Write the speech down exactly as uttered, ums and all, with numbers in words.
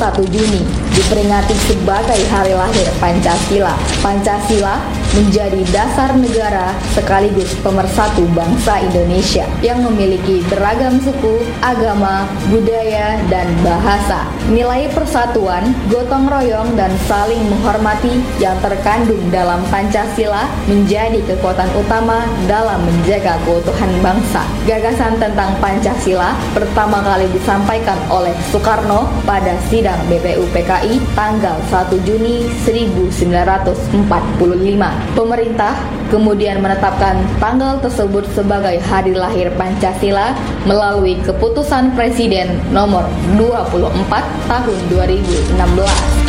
satu Juni diperingati sebagai hari lahir Pancasila. Pancasila menjadi dasar negara sekaligus pemersatu bangsa Indonesia yang memiliki beragam suku, agama, budaya, dan bahasa. Nilai persatuan, gotong royong, dan saling menghormati yang terkandung dalam Pancasila menjadi kekuatan utama dalam menjaga keutuhan bangsa. Gagasan tentang Pancasila pertama kali disampaikan oleh Soekarno pada sidang B P U P K I tanggal satu Juni seribu sembilan ratus empat puluh lima. Pemerintah kemudian menetapkan tanggal tersebut sebagai hari lahir Pancasila melalui keputusan Presiden nomor dua puluh empat tahun dua ribu enam belas.